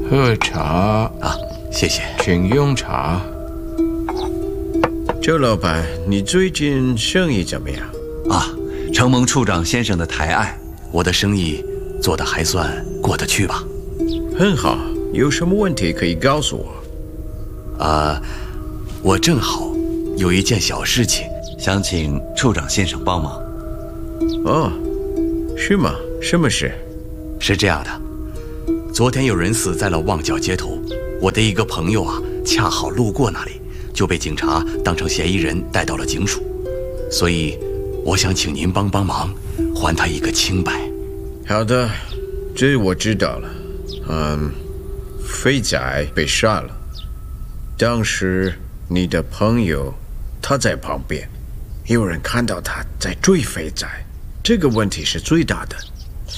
喝茶啊，谢谢， 请用茶。 周老板，你最近生意怎么样？ 啊，承蒙处长先生的抬爱，我的生意做得还算过得去吧。 很好，有什么问题可以告诉我？ 我正好有一件小事情，想请处长先生帮忙。 哦，是吗？什么事？ 是这样的，昨天有人死在了旺角街头，我的一个朋友啊，恰好路过那里，就被警察当成嫌疑人带到了警署，所以我想请您帮忙，还他一个清白。 好的，这我知道了。肥仔被杀了，当时你的朋友他在旁边，有人看到他在追肥仔，这个问题是最大的。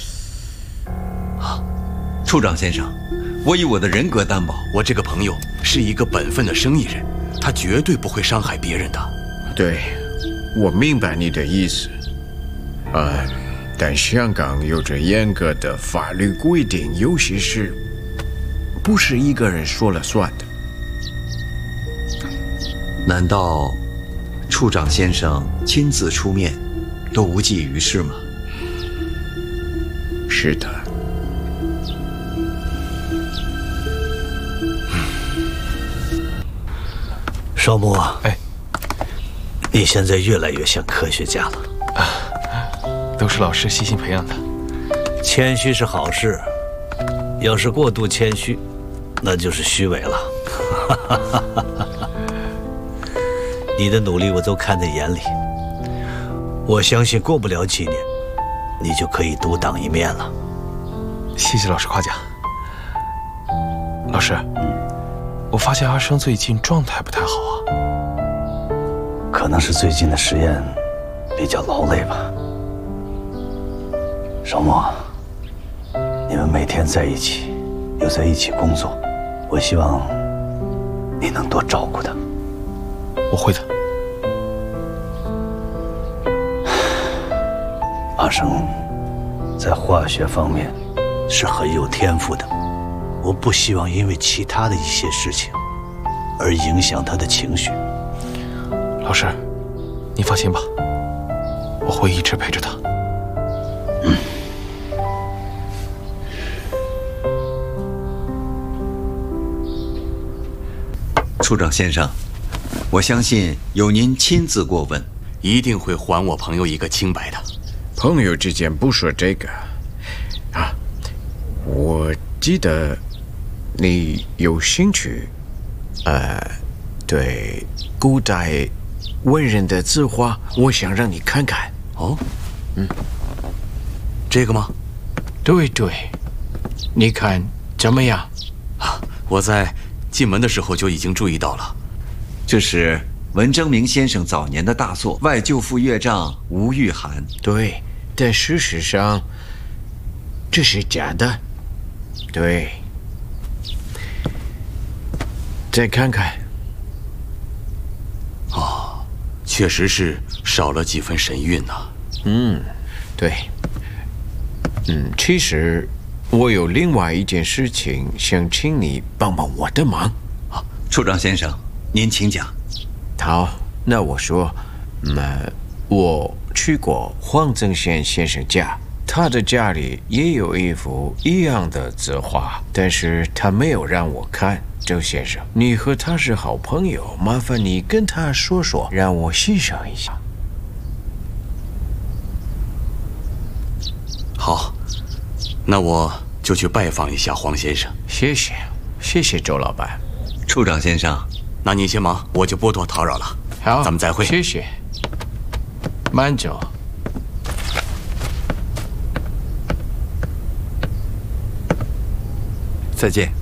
处长先生，我以我的人格担保，我这个朋友是一个本分的生意人，他绝对不会伤害别人的。 对，我明白你的意思。但香港有着严格的法律规定，有些事不是一个人说了算的。 难道处长先生亲自出面都无济于事吗？ 是的。 少木，你现在越来越像科学家了。 都是老师细心培养的。 谦虚是好事，要是过度谦虚，那就是虚伪了。你的努力我都看在眼里，我相信过不了几年，你就可以独当一面了。 谢谢老师夸奖。老师，我发现阿生最近状态不太好啊。 可能是最近的实验比较劳累吧。少木，你们每天在一起，又在一起工作，我希望你能多照顾他。 我会的。 阿生在化学方面是很有天赋的，我不希望因为其他的一些事情而影响他的情绪。 老师，你放心吧，我会一直陪着他。 处长先生，我相信有您亲自过问，一定会还我朋友一个清白的。 朋友之间不说这个啊。我记得你有兴趣，对古代文人的字画，我想让你看看。 哦，这个吗？ 对，你看怎么样？ 我在进门的时候就已经注意到了，这是文征明先生早年的大作《外舅父岳丈吴玉涵》。 对，但事实上这是假的。对，再看看。 确实是少了几分神韵呐。 对。其实我有另外一件事情想请你帮帮我的忙。 处长先生，您请讲。 好，那我说，我去过黄增宪先生家，他的家里也有一幅一样的字画，但是他没有让我看。周先生，你和他是好朋友，麻烦你跟他说说，让我欣赏一下。 好，那我就去拜访一下黄先生。 谢谢周老板。 处长先生，那您先忙，我就不多打扰了。 好， 咱们再会。 谢谢。慢走。 再见。